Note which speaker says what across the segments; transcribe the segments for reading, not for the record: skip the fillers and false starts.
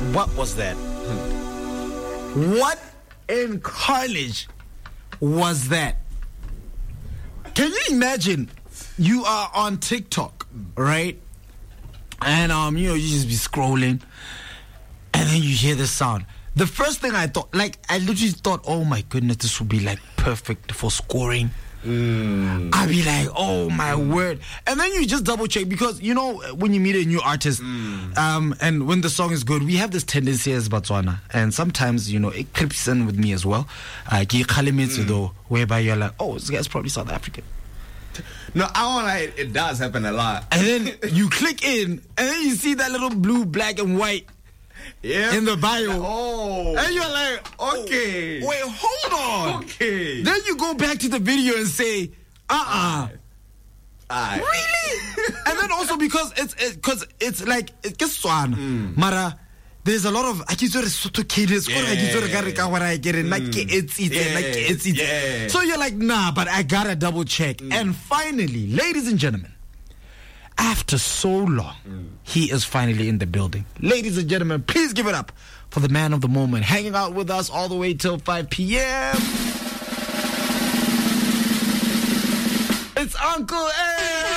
Speaker 1: What was that? What in carnage was that? Can you imagine? You are on TikTok, right? And you just be scrolling, and then you hear the sound. The first thing I thought, I literally thought, oh my goodness, this would be like perfect for scoring. I'd be like, oh my word. And then you just double check, because when you meet a new artist, and when the song is good, we have this tendency as Botswana, and sometimes it creeps in with me as well, whereby you're like, oh, this guy's probably South African.
Speaker 2: No, it does happen a lot.
Speaker 1: And then you click in, and then you see that little blue, black, and white in the bio.
Speaker 2: Oh.
Speaker 1: And you're like,
Speaker 2: okay.
Speaker 1: Wait, hold on.
Speaker 2: Okay.
Speaker 1: Then you go back to the video and say, really? And then also because it's like, it's Swana. Mara, there's a lot of so you're like, nah, but I gotta double check. And finally, ladies and gentlemen, after so long, he is finally in the building. Ladies and gentlemen, please give it up for the man of the moment, hanging out with us all the way till 5 p.m. It's Uncle X!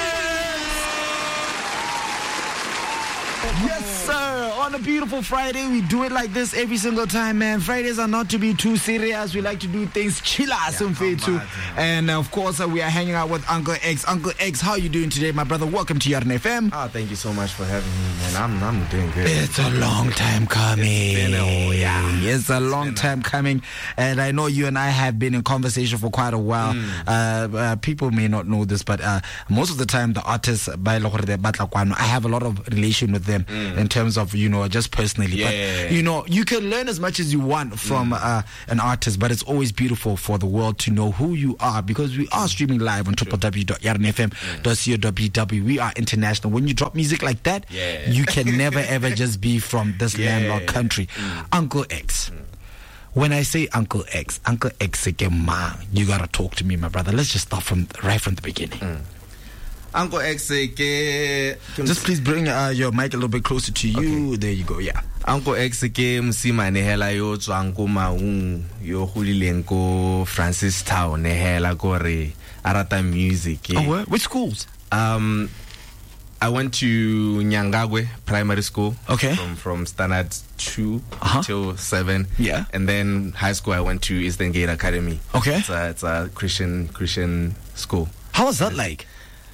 Speaker 1: Yes, sir. On a beautiful Friday, we do it like this every single time, man. Fridays are not to be too serious. We like to do things chilla, and of course, we are hanging out with Uncle X. Uncle X, how are you doing today, my brother? Welcome to Yarn FM.
Speaker 2: Thank you so much for having me, man. I'm doing good.
Speaker 1: It's a long time coming. It's a long time coming, and I know you and I have been in conversation for quite a while. People may not know this, but most of the time, the artists, I have a lot of relation with them in terms of just personally. But you can learn as much as you want from an artist, but it's always beautiful for the world to know who you are, because we are streaming live on www.yarnfm.co.bw. We are international. When you drop music like that, you can never ever just be from this landlocked country. Uncle X. When I say Uncle X, you gotta talk to me, my brother. Let's just start right from the beginning.
Speaker 2: Uncle X,
Speaker 1: just please bring your mic a little bit closer to you. Okay. There you go. Yeah.
Speaker 2: Uncle X ke msimane hela yo tswang ko maung yo hulileng ko Francis Town hela gore arata music.
Speaker 1: Oh, which schools?
Speaker 2: I went to Nyangagwe Primary School.
Speaker 1: Okay.
Speaker 2: From standard 2 till 7.
Speaker 1: Yeah.
Speaker 2: And then high school I went to Eastern Gate Academy.
Speaker 1: Okay.
Speaker 2: It's a Christian school.
Speaker 1: How was that like?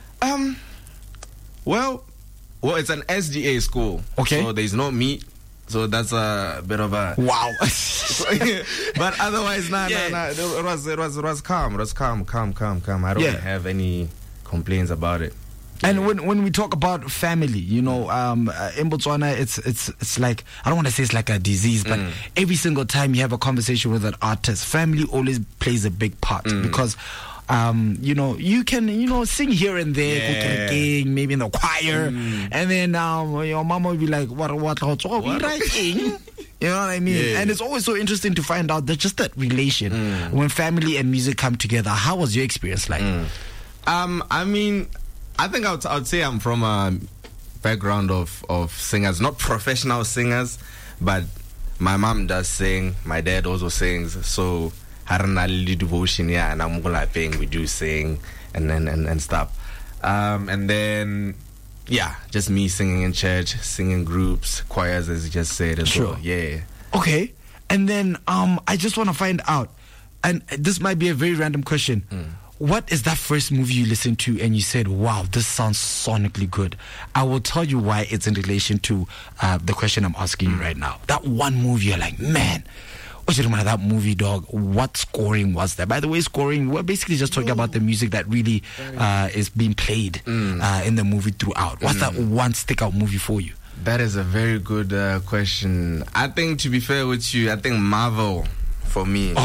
Speaker 2: Well, it's an SGA school.
Speaker 1: Okay.
Speaker 2: So there's no meat. So that's a bit of a
Speaker 1: wow.
Speaker 2: But otherwise, it was calm. It was calm. I don't have any complaints about it.
Speaker 1: And when we talk about family, in Botswana, it's like, I don't want to say it's like a disease, but every single time you have a conversation with an artist, family always plays a big part, because you can sing here and there, maybe in the choir, and then your mama will be like, what are we writing? You know what I mean? Yeah. And it's always so interesting to find out that just that relation when family and music come together. How was your experience like?
Speaker 2: I mean, I think I would say I'm from a background of singers, not professional singers, but my mom does sing, my dad also sings, so Haranali devotion, and I'm paying, we do sing and stuff. And then just me singing in church, singing groups, choirs, as you just said as well. Yeah.
Speaker 1: Okay. And then I just want to find out, and this might be a very random question. What is that first movie you listened to and you said, wow, this sounds sonically good? I will tell you why it's in relation to the question I'm asking you right now. That one movie, you're like, man, what's the name of that movie, dog? What scoring was that? By the way, scoring, we're basically just talking about the music that really is being played in the movie throughout. What's that one stick-out movie for you?
Speaker 2: That is a very good question. I think, to be fair with you, I think Marvel, for me.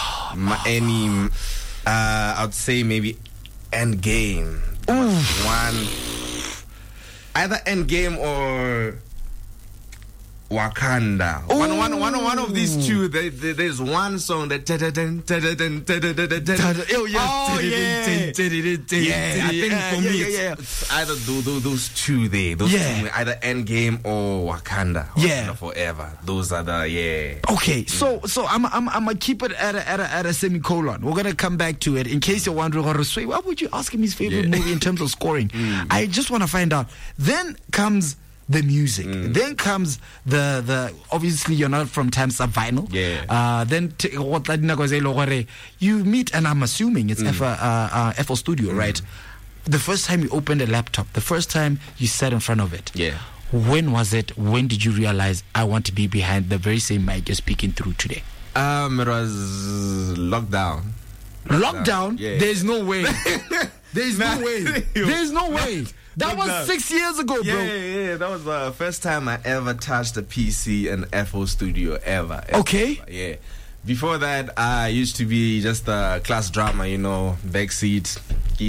Speaker 2: I'd say maybe Endgame. One, either Endgame or Wakanda. One of these two. There's one song that.
Speaker 1: Oh yeah.
Speaker 2: Yeah, I think for me it's either those two there. Those two, either Endgame or Wakanda. Wakanda Forever. Those are the
Speaker 1: Okay, so I'm gonna keep it at a semicolon. We're gonna come back to it in case you're wondering, why would you ask him his favorite movie in terms of scoring? I just want to find out. Then comes the music. Then comes the obviously you're not from Times of Vinyl. Then you meet, and I'm assuming it's FL Studio, right? The first time you opened a laptop, the first time you sat in front of it. When was it? When did you realize I want to be behind the very same mic you're speaking through today?
Speaker 2: It was lockdown.
Speaker 1: Lockdown?
Speaker 2: Yeah.
Speaker 1: There's no way. There's no way. There's no way. That was 6 years ago, bro.
Speaker 2: Yeah. That was the first time I ever touched a PC in FL Studio ever.
Speaker 1: Okay.
Speaker 2: Yeah. Before that, I used to be just a class drama, backseat,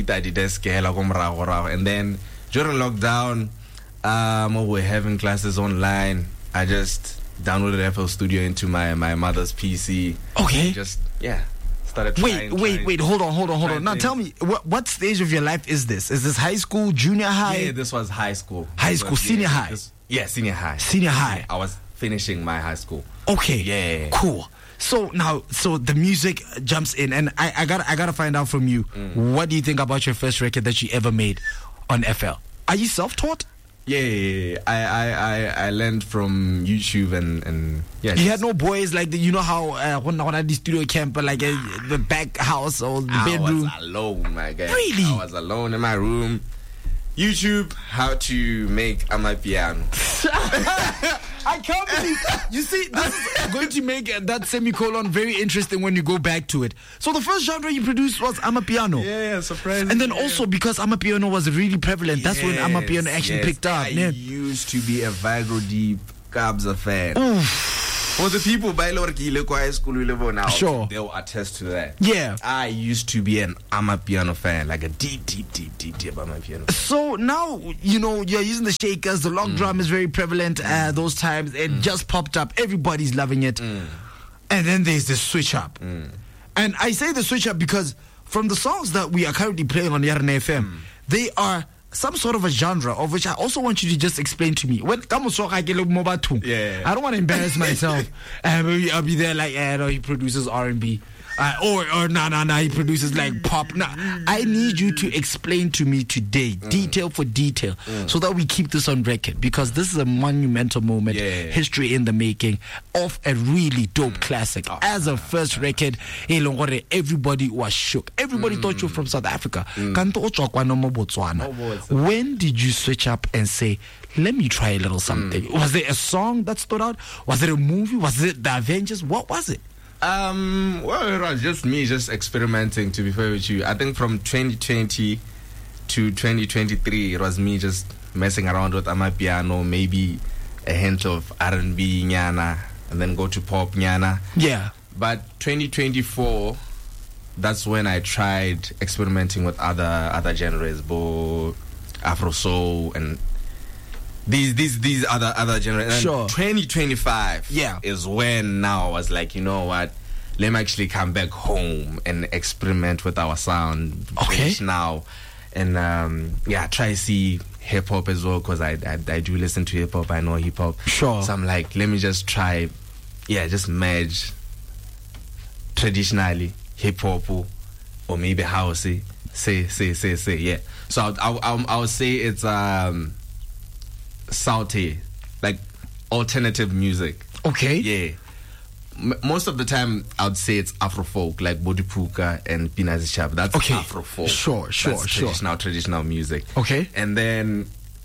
Speaker 2: and then during lockdown, we were having classes online. I just downloaded FL Studio into my mother's PC.
Speaker 1: Okay.
Speaker 2: Just started trying.
Speaker 1: Wait, hold on. Now tell me, what stage of your life is this? Is this high school, junior high?
Speaker 2: Yeah, this was high school.
Speaker 1: Senior high.
Speaker 2: Senior high.
Speaker 1: Senior high.
Speaker 2: I was finishing my high school.
Speaker 1: Okay.
Speaker 2: Yeah.
Speaker 1: Cool. So the music jumps in, and I gotta find out from you, what do you think about your first record that you ever made on FL? Are you self-taught?
Speaker 2: Yeah. I learned from YouTube and
Speaker 1: You had no boys like how when I did studio camp, like the back house or the bedroom.
Speaker 2: I was alone, my guy.
Speaker 1: Really?
Speaker 2: I was alone in my room. YouTube, how to make amapiano.
Speaker 1: I can't believe. You see, this is going to make that semicolon very interesting when you go back to it. So the first genre you produced was amapiano.
Speaker 2: Yeah, surprising.
Speaker 1: And then also because amapiano was really prevalent, that's when amapiano actually picked up.
Speaker 2: I used to be a Vigro Deep Kabza fan. For the people by high school we live on now,
Speaker 1: sure,
Speaker 2: they'll attest to that.
Speaker 1: Yeah.
Speaker 2: I used to be an amapiano fan, like a deep amapiano fan.
Speaker 1: So now, you're using the shakers, the lock drum is very prevalent those times. It just popped up. Everybody's loving it. And then there's the switch up. And I say the switch up because from the songs that we are currently playing on Yarana FM, they are some sort of a genre of which I also want you to just explain to me. When I don't want to embarrass myself. I'll be there like, he produces R&B. Or he produces like pop. I need you to explain to me today, detail for detail, so that we keep this on record, because this is a monumental moment, history in the making of a really dope classic. As a first record, everybody was shook. Everybody thought you were from South Africa. When did you switch up and say, let me try a little something? Was there a song that stood out? Was it a movie? Was it The Avengers? What was it?
Speaker 2: Well, it was just me experimenting, to be fair with you. I think from 2020 to 2023, it was me just messing around with amapiano, maybe a hint of R&B nyana, and then go to pop nyana.
Speaker 1: Yeah.
Speaker 2: But 2024, that's when I tried experimenting with other genres, Afro soul and these other generations.
Speaker 1: Sure.
Speaker 2: 2025 is when now I was like, you know what, let me actually come back home and experiment with our sound.
Speaker 1: Okay.
Speaker 2: Now and try to see hip hop as well, because I do listen to hip hop. I know hip hop.
Speaker 1: Sure.
Speaker 2: So I'm like, let me just try, just merge traditionally hip hop or maybe house. Say. Yeah. So I would say it's Saute, like alternative music.
Speaker 1: Okay.
Speaker 2: Yeah. Most of the time, I would say it's Afro folk, like Bodipuka and Pinazi Chap. That's Afro folk.
Speaker 1: Sure.
Speaker 2: Traditional music.
Speaker 1: Okay.
Speaker 2: And then,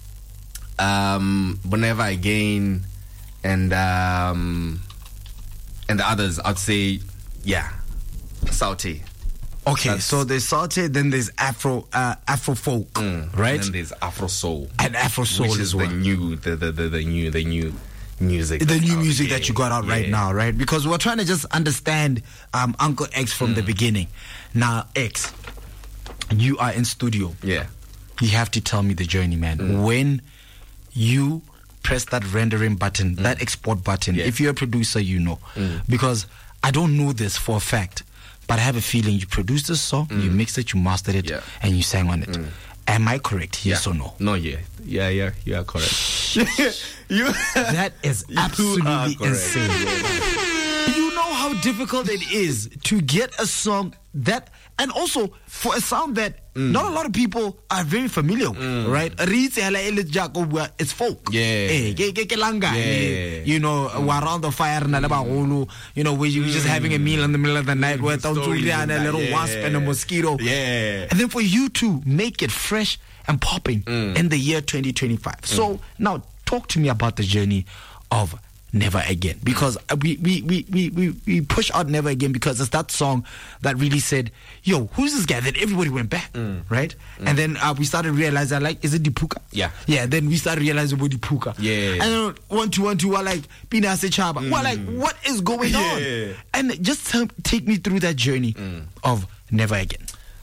Speaker 2: Boneva Again, and the others, I'd say, Saute.
Speaker 1: Okay, so there's Saute, then there's Afro folk, right?
Speaker 2: And then there's Afro soul.
Speaker 1: And Afro soul
Speaker 2: which is
Speaker 1: as well.
Speaker 2: the new music.
Speaker 1: The new music that you got out right now, right? Because we're trying to just understand Uncle X from the beginning. Now, X, you are in studio.
Speaker 2: Yeah.
Speaker 1: You have to tell me the journey, man. When you press that rendering button, that export button.
Speaker 2: Yeah.
Speaker 1: If you're a producer, you know. Because I don't know this for a fact, but I have a feeling you produced this song, you mixed it, you mastered it, and you sang on it. Am I correct? Yes or no?
Speaker 2: No, yeah, you are correct.
Speaker 1: That is absolutely insane. You know how difficult it is to get a song that, and also for a sound that not a lot of people are very familiar with, right? It's folk.
Speaker 2: Yeah.
Speaker 1: You know, around the fire, you know, where you're just having a meal in the middle of the night with a little wasp and a mosquito.
Speaker 2: Yeah.
Speaker 1: And then for you to make it fresh and popping in the year 2025. So now talk to me about the journey of Never Again, because we push out Never Again because it's that song that really said, yo, who's this guy? Then everybody went back, right? And then we started realizing, like, is it Dipuka? Yeah, then we started realizing about Dipuka.
Speaker 2: Yeah.
Speaker 1: And then 1 2 1 2 we're like Pina Sechaba. We're like, what is going on? And just take me through that journey of Never Again.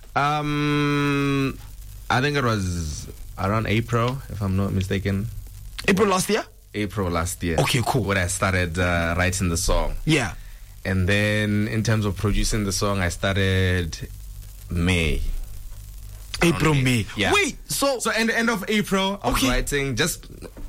Speaker 2: I think it was around April, if I'm not mistaken.
Speaker 1: April last year?
Speaker 2: April last year.
Speaker 1: Okay, cool.
Speaker 2: When I started writing the song.
Speaker 1: Yeah.
Speaker 2: And then in terms of producing the song, I started May.
Speaker 1: April, May.
Speaker 2: Yeah.
Speaker 1: Wait, so
Speaker 2: in the end of April, I was writing just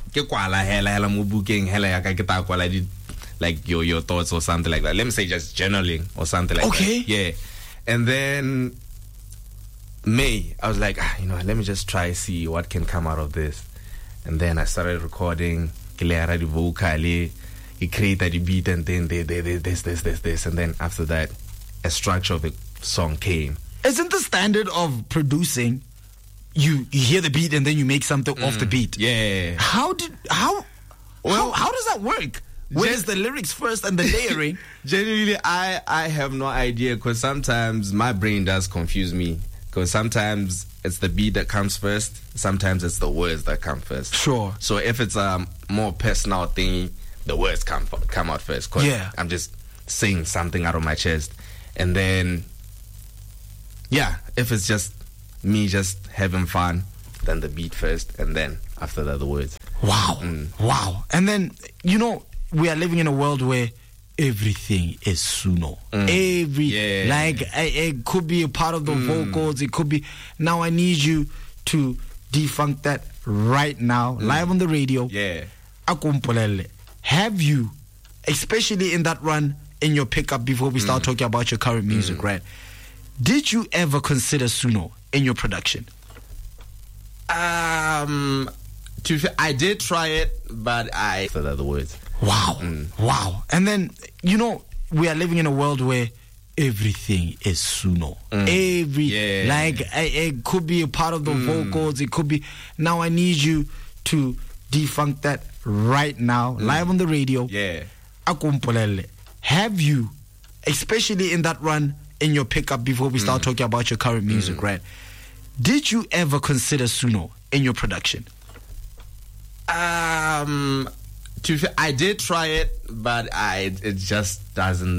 Speaker 2: like your thoughts or something like that. Let me say just journaling or something like that. Yeah. And then May, I was like, let me just try see what can come out of this. And then I started recording. The vocal, he created the beat, and then this, and then after that, a structure of the song came.
Speaker 1: Isn't the standard of producing you hear the beat and then you make something off the beat?
Speaker 2: Yeah.
Speaker 1: How does that work? Where is the lyrics first and the layering?
Speaker 2: Genuinely, I have no idea, because sometimes my brain does confuse me. Because sometimes it's the beat that comes first, sometimes it's the words that come first.
Speaker 1: Sure.
Speaker 2: So if it's a more personal thing, the words come out first. Cause I'm just saying something out of my chest. And then, if it's just me just having fun, then the beat first, and then after that, the words.
Speaker 1: Wow. Wow. And then, we are living in a world where everything is Suno. It could be a part of the vocals. It could be. Now I need you to defunk that right now, live on the radio.
Speaker 2: Yeah.
Speaker 1: Akumpolele. Have you, especially in that run in your pickup before we start talking about your current music, right? Did you ever consider Suno in your production?
Speaker 2: I did try it, but for the other words.
Speaker 1: Wow. Wow. And then, we are living in a world where everything is Suno. It could be a part of the vocals. It could be. Now I need you to defunk that right now, live on the radio.
Speaker 2: Yeah.
Speaker 1: Akumpolele. Have you, especially in that run in your pickup before we start talking about your current music, right? Did you ever consider Suno in your production?
Speaker 2: I did try it, but it just doesn't